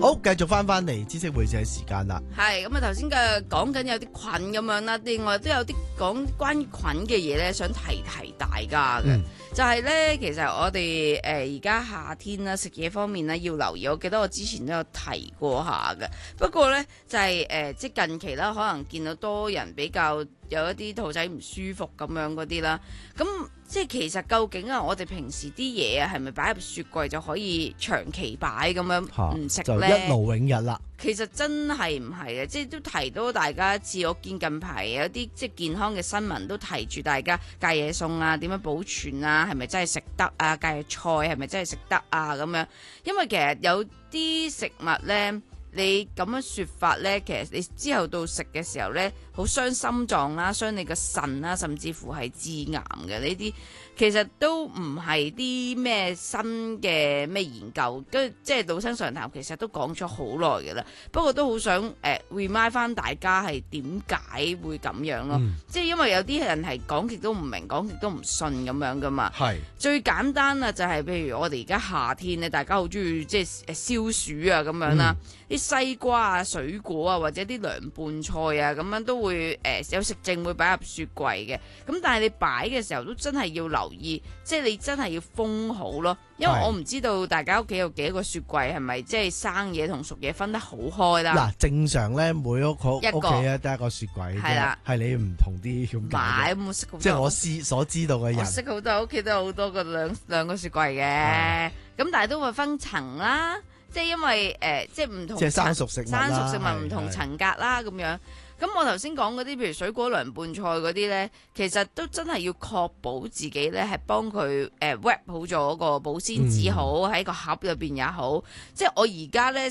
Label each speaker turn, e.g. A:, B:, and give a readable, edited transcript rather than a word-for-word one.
A: 好，繼續翻嚟知識會社時間啦。
B: 係咁啊！頭先嘅講緊有啲菌咁樣啦，另外都有啲講關於菌嘅嘢咧，想提大家嘅。就係咧，其實我哋而家夏天啦，食嘢方面咧要留意。我記得我之前都有提過下嘅。不過咧就係即係近期啦，可能見到多人比較有一啲肚仔唔舒服咁樣嗰啲啦。咁即係其實究竟我哋平時啲嘢係咪擺入雪櫃就可以長期擺咁樣唔食咧？
A: 就一勞永逸啦。
B: 其實真係唔係嘅，即係都提到大家一次。我見近排有啲即係健康嘅新聞都提住大家戒嘢餸啊，點樣保存啊，係咪真係食得啊？戒嘢菜係咪真係食得啊？咁樣，因為其實有啲食物呢，你咁樣說法呢，其實你之後到食嘅時候呢，好傷心臟啦，傷你個腎啦，甚至乎係致癌嘅呢啲。其實都唔係啲咩新嘅咩研究，即係老生常談，其實都講咗好耐嘅啦。不過都好想remind 翻大家係點解會咁樣咯。即係因為有啲人係講極都唔明，講極都唔信咁樣噶嘛。係最簡單啊，就係譬如我哋而家夏天咧，大家好中意即係消暑啊咁樣啦。啲西瓜啊、水果啊，或者啲涼拌菜啊，咁樣都會有食剩會擺入雪櫃嘅。咁但係你擺嘅時候都真係要留意，即係你真係要封好咯。因為我唔知道大家屋企有幾多個雪櫃，係咪即係生嘢同熟嘢分得好開啦？嗱，
A: 正常咧每屋企咧得一個雪櫃，係啦，係你唔同啲咁解。
B: 唔識好多，
A: 即係我所知道嘅人，
B: 我識好多屋企都有好多個兩個雪櫃嘅。咁但係都會分層啦。即係因為即係唔同，即係生熟食物唔同層格啦咁樣。咁我頭先講嗰啲，譬如水果涼拌菜嗰啲呢，其實都真係要確保自己呢係幫佢wrap 好咗個保鮮紙好，喺個盒入邊也好。即係我而家呢。